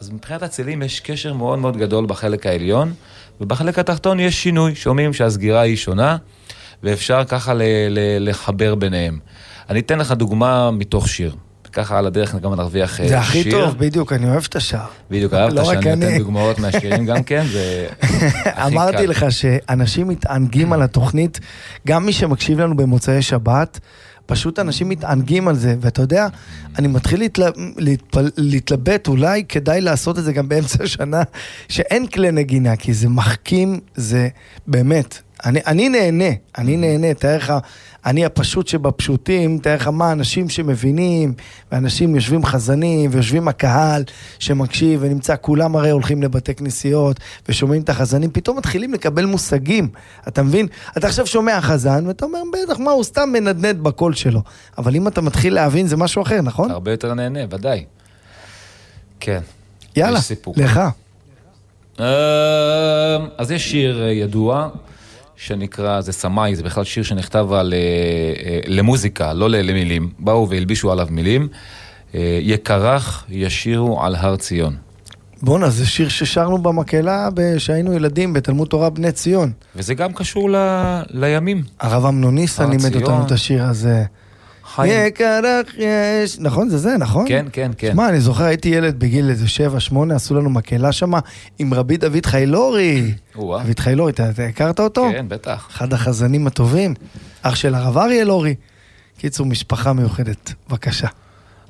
אז מבחינת הצלילים יש קשר מאוד מאוד גדול בחלק העליון, ובחלק התחתון יש שינוי, שומעים שהסגירה היא שונה, ואפשר ככה לחבר ביניהם. אני אתן לך דוגמה מתוך שיר. ככה על הדרך גם נרוויח שיר. זה הכי טוב, בדיוק, אני אוהב את השיר. בדיוק, אהבת שאני נותן דוגמאות מהשירים גם כן, זה אמרתי לך שאנשים מתענגים על התוכנית, גם מי שמקשיב לנו במוצאי שבת, פשוט אנשים מתענגים על זה, ואתה יודע, אני מתחיל להתלבט, אולי כדאי לעשות את זה גם באמצע השנה, שאין כלי נגינה, כי זה מחכים, זה באמת, אני נהנה, תאר לך, אני הפשוט שבפשוטים, תאר לך מה אנשים שמבינים, ואנשים יושבים חזנים, ויושבים הקהל שמקשיב, ונמצא כולם הרי הולכים לבתי כנסיות, ושומעים את החזנים, פתאום מתחילים לקבל מושגים, אתה מבין? אתה עכשיו שומע חזן, ואתה אומר, בטח, מה, הוא סתם מנדנד בקול שלו, אבל אם אתה מתחיל להבין, זה משהו אחר, נכון? הרבה יותר נהנה, ודאי. כן. יאללה, לך. אז יש שיר ידוע, שנקרא, זה סמאי, זה בכלל שיר שנכתב למוזיקה, לא למילים. באו והלבישו עליו מילים. יקרח ישירו על הר ציון. בונה, זה שיר ששרנו במקהלה שהיינו ילדים בתלמוד תורה בני ציון. וזה גם קשור לימים. הרב אמנוניס לימד אותנו את השיר הזה. יקרח יש... נכון, זה, נכון? כן, כן, כן. שמע, אני זוכר, הייתי ילד בגיל איזה 7-8, עשו לנו מקהלה שמה עם רבי דוד חיילורי. דוד חיילורי, אתה הכרת אותו? כן, בטח. אחד החזנים הטובים. אח של הרב אריה לורי. קיצור, משפחה מיוחדת. בבקשה.